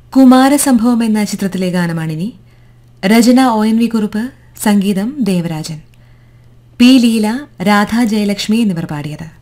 കുമാരസംഭവം എന്ന ചിത്രത്തിലെ ഗാനമാണിനി. രചന ONV കുറുപ്പ്, സംഗീതം ദേവരാജൻ. പി ലീല, രാധാ ജയലക്ഷ്മി എന്നിവർ പാടിയത്.